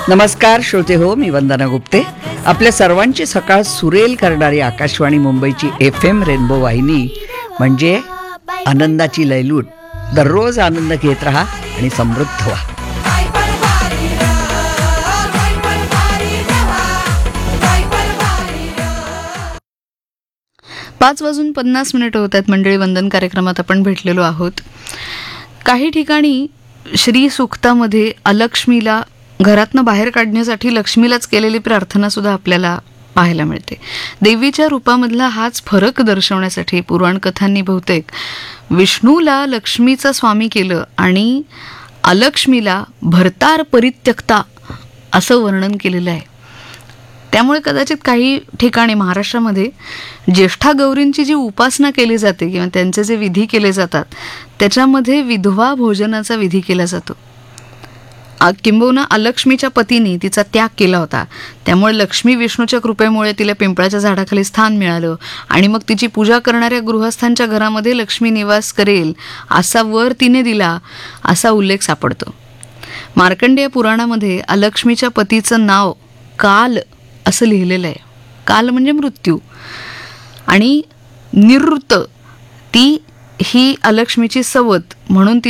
नमस्कार श्रोते हो, मी वंदना गुप्ते. आपल्या सर्वांची सकाळ सुरेल करणारी आकाशवाणी मुंबईची FM रेनबो वाहिनी म्हणजे आनंदाची लयलूट. दररोज आनंद घेत राहा आणि समृद्ध व्हा. पाच वाजून 50 होत आहेत मंडळी. वंदन कार्यक्रमात आपण भेटलेलो आहोत. काही ठिकाणी श्री सुक्तामध्ये अलक्ष्मीला घरातनं बाहेर काढण्यासाठी लक्ष्मीलाच केलेली प्रार्थना सुद्धा आपल्याला पाहायला मिळते. देवीच्या रूपामधला हाच फरक दर्शवण्यासाठी पुराणकथांनी बहुतेक विष्णूला लक्ष्मीचा स्वामी केलं आणि अलक्ष्मीला भरतार परित्यक्ता असं वर्णन केलेलं आहे. त्यामुळे कदाचित काही ठिकाणी महाराष्ट्रामध्ये ज्येष्ठा गौरींची जी उपासना केली जाते किंवा त्यांचे जे विधी केले जातात त्याच्यामध्ये विधवा भोजनाचा विधी केला जातो. किंबहुना अलक्ष्मीच्या पतीने तिचा त्याग केला होता, त्यामुळे लक्ष्मी विष्णूच्या कृपेमुळे तिला पिंपळाच्या झाडाखाली स्थान मिळालं आणि मग तिची पूजा करणाऱ्या गृहस्थांच्या घरामध्ये लक्ष्मी निवास करेल असा वर तिने दिला असा उल्लेख सापडतो. मार्कंडेय पुराणामध्ये अलक्ष्मीच्या पतीचं नाव काल असं लिहिलेलं आहे. काल म्हणजे मृत्यू. आणि निवृत्त ती ही अलक्ष्मीची सवत म्हणून